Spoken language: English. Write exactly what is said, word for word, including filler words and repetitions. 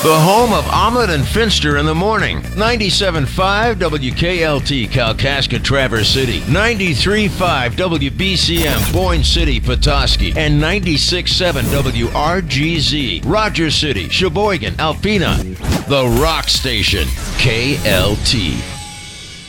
The home of Omelet and Finster in the morning. ninety-seven point five W K L T, Kalkaska, Traverse City. ninety-three point five W B C M, Boyne City, Petoskey. And ninety-six point seven W R G Z, Rogers City, Sheboygan, Alpena. The Rock Station, K L T.